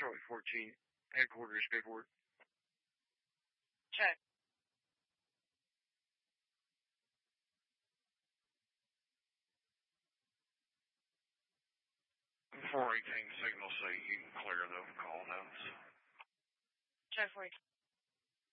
Charlie 14, headquarters, paperwork. Check. 418 signal say you can clear the call notes. Check 418.